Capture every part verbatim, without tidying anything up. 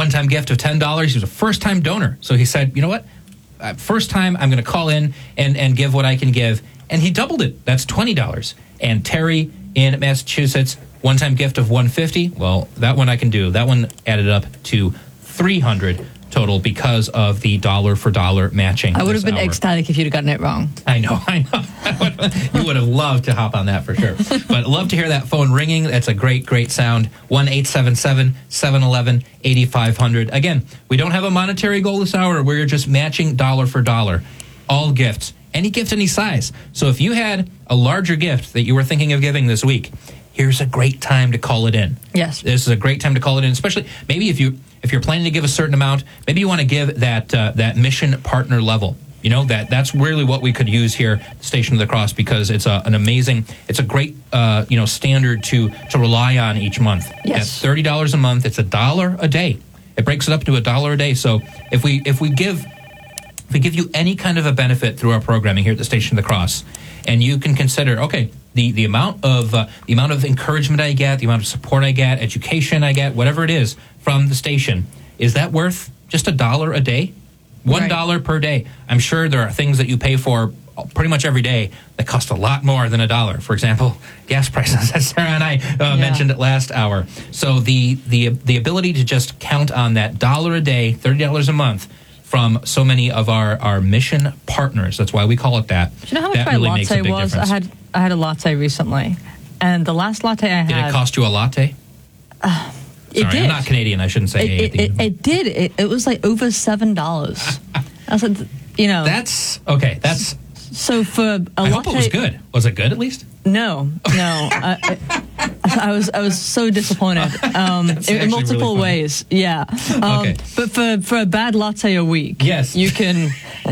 one-time gift of ten dollars. He was a first-time donor. So he said, you know what? Uh, first time, I'm going to call in and, and give what I can give. And he doubled it. That's twenty dollars. And Terry in Massachusetts, one-time gift of one hundred fifty dollars. Well, that one I can do. That one added up to three hundred dollars total because of the dollar for dollar matching. I would have been hour. ecstatic if you'd have gotten it wrong. I know, I know. You would have loved to hop on that for sure. But love to hear that phone ringing. That's a great, great sound. one eight seven seven, seven one one, eight five zero zero. Again, we don't have a monetary goal this hour. We're just matching dollar for dollar. All gifts. Any gift, any size. So if you had a larger gift that you were thinking of giving this week, here's a great time to call it in. Yes. This is a great time to call it in, especially maybe if you if you're planning to give a certain amount, maybe you want to give that uh, that mission partner level. You know, that that's really what we could use here at Station of the Cross, because it's a, an amazing, it's a great, uh, you know, standard to to rely on each month. Yes. That's thirty dollars a month. It's a dollar a day. It breaks it up to a dollar a day. So if we if we give if we give you any kind of a benefit through our programming here at the Station of the Cross, and you can consider, okay, the the amount of uh, the amount of encouragement I get, the amount of support I get, education I get, whatever it is from the station, is that worth just a dollar a day? One dollar right. per day. I'm sure there are things that you pay for pretty much every day that cost a lot more than a dollar. For example, gas prices, as Sarah and I uh, yeah. mentioned it last hour. So the the the ability to just count on that dollar a day, thirty dollars a month, from so many of our, our mission partners. That's why we call it that. Do you know how much that my really latte was? Difference. I had I had a latte recently, and the last latte I had. Did it cost you a latte? Uh, it Sorry, did. I'm not Canadian. I shouldn't say it. It, it, it did. It, it was like over seven dollars. I said, you know. That's okay. That's so for a I latte. hope it was good. Was it good at least? No, no. I, I, I was I was so disappointed um, in, in multiple really ways. Yeah, um, okay. But for for a bad latte a week, yes, you can. for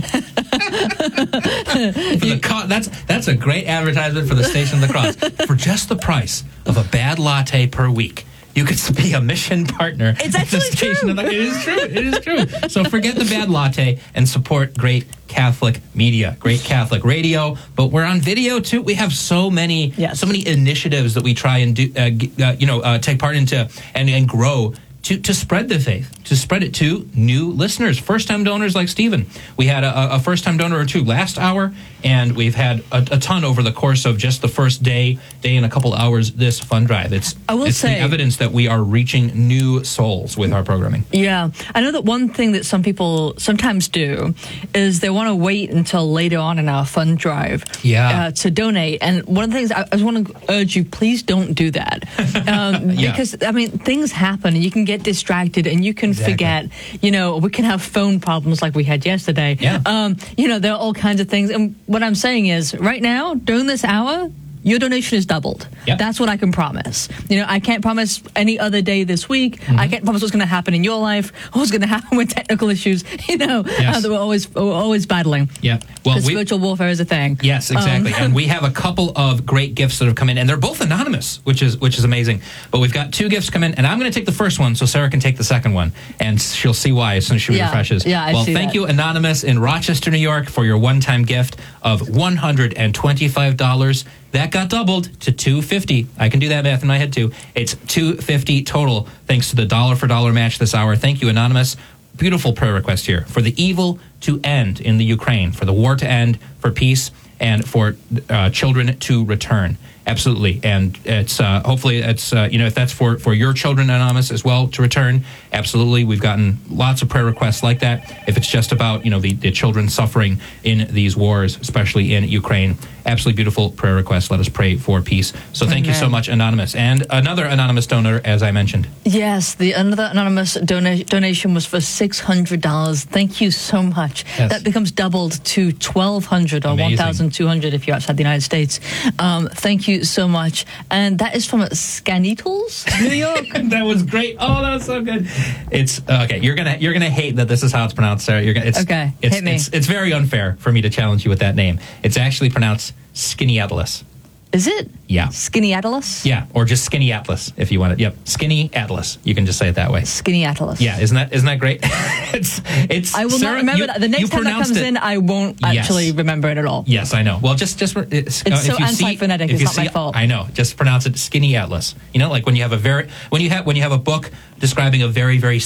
the co- that's that's a great advertisement for the Station of the Cross. For just the price of a bad latte per week, you could be a mission partner. It's actually true. The, it is true. It is true. So forget the bad latte and support great Catholic media, great Catholic radio. But we're on video too. We have so many, yes. so many initiatives that we try and do, uh, uh, you know, uh, take part into and, and grow to to spread the faith, to spread it to new listeners, first-time donors like Stephen. We had a, a first-time donor or two last hour, and we've had a, a ton over the course of just the first day, day and a couple hours this fund drive. It's, I will it's say, the evidence that we are reaching new souls with our programming. Yeah. I know that one thing that some people sometimes do is they want to wait until later on in our fund drive yeah. uh, to donate. And one of the things I, I want to urge you, please don't do that. Um, yeah. Because, I mean, things happen and you can get distracted and you can exactly. forget, you know, we can have phone problems like we had yesterday. Yeah. Um, you know, there are all kinds of things. And what I'm saying is, right now, during this hour, your donation is doubled. Yep. That's what I can promise. You know, I can't promise any other day this week. Mm-hmm. I can't promise what's going to happen in your life, what's going to happen with technical issues, you know, yes. uh, that we're always, we're always battling. Yeah. Well, we, spiritual warfare is a thing. Yes, exactly. Um, and we have a couple of great gifts that have come in, and they're both anonymous, which is which is amazing. But we've got two gifts come in, and I'm going to take the first one so Sarah can take the second one, and she'll see why as soon as she yeah, refreshes. Yeah, I well, see thank that. you, Anonymous in Rochester, New York, for your one-time gift of one hundred twenty-five dollars. That got doubled to two hundred fifty dollars. I can do that math in my head, too. It's two hundred fifty dollars total, thanks to the dollar-for-dollar match this hour. Thank you, Anonymous. Beautiful prayer request here. For the evil to end in the Ukraine, for the war to end, for peace, and for uh, children to return. Absolutely. And it's uh, hopefully it's, uh, you know, if that's for, for your children, Anonymous, as well to return, absolutely. We've gotten lots of prayer requests like that. If it's just about, you know, the, the children suffering in these wars, especially in Ukraine, absolutely beautiful prayer requests. Let us pray for peace. So thank Amen. You so much, Anonymous. And another anonymous donor, as I mentioned. Yes, the another anonymous dona- donation was for six hundred dollars. Thank you so much. Yes. That becomes doubled to twelve hundred dollars or Amazing. one thousand two hundred dollars if you're outside the United States. Um, thank you so much. And that is from Scanitals, New York. That was great. Oh, that was so good. It's uh, okay. You're gonna you're gonna hate that this is how it's pronounced, Sarah. You're gonna. It's, okay. It's, Hit me. It's, it's very unfair for me to challenge you with that name. It's actually pronounced Skinny Atlas. Is it? Yeah. Skinny Atlas? Yeah, or just Skinny Atlas if you want it. Yep, Skinny Atlas. You can just say it that way. Skinny Atlas. Yeah, isn't that isn't that great? it's it's. I will Sarah, not remember you, that. The next time that comes it. in, I won't actually yes. remember it at all. Yes, I know. Well, just just it's, it's uh, so if you anti-phonetic. See, it's you not see, my fault. I know. Just pronounce it Skinny Atlas. You know, like when you have a very when you have when you have a book describing a very very